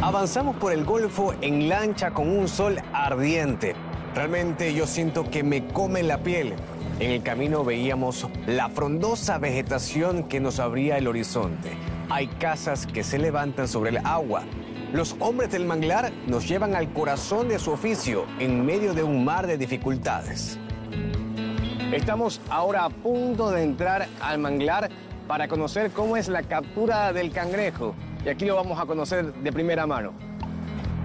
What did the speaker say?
Avanzamos por el Golfo en lancha con un sol ardiente. Realmente yo siento que me come la piel. En el camino veíamos la frondosa vegetación que nos abría el horizonte. Hay casas que se levantan sobre el agua. Los hombres del manglar nos llevan al corazón de su oficio en medio de un mar de dificultades. Estamos ahora a punto de entrar al manglar para conocer cómo es la captura del cangrejo. Y aquí lo vamos a conocer de primera mano.